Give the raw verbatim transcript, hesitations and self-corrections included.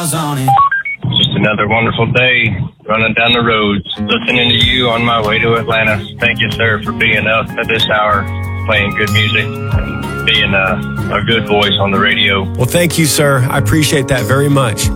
miles on it. Just another wonderful day running down the roads, listening to you on my way to Atlanta. Thank you, sir, for being up at this hour, playing good music, being a, a good voice on the radio. Well, thank you, sir. I appreciate that very much.